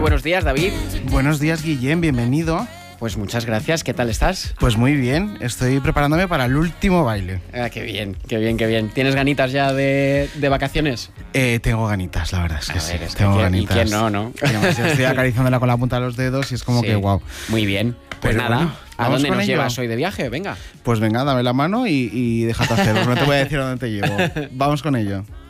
buenos días, David. Buenos días, Guillem, bienvenido. Pues muchas gracias, ¿qué tal estás? Pues muy bien, estoy preparándome para el último baile. Qué bien, qué bien, qué bien. ¿Tienes ganitas ya de vacaciones? Tengo ganitas, la verdad es que sí. Es tengo que ganitas. ¿Y quién no? Estoy acariciándola con la punta de los dedos y es como Sí, que wow. Muy bien. Pues Pero nada, bueno, ¿a ¿vamos dónde con nos ello? llevas hoy de viaje? Venga. Pues venga, dame la mano y déjate hacer. No te voy a decir a dónde te llevo. Vamos con ello.